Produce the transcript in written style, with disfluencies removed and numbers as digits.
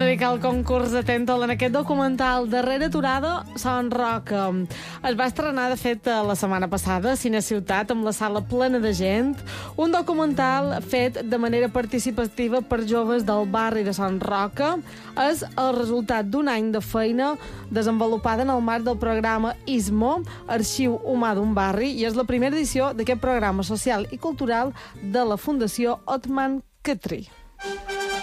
dedicar al concurs de Tentol en aquest documental Darrere aturada, Son Roca. Es va estrenar, de fet, la setmana passada a Cine Ciutat, amb la sala plena de gent. Un documental fet de manera participativa per joves del barri de Son Roca. És el resultat d'un any de feina desenvolupada en el marc del programa ISMO, Arxiu Humà d'un Barri, i és la primera edició d'aquest programa social i cultural de la Fundació Otman Khatri.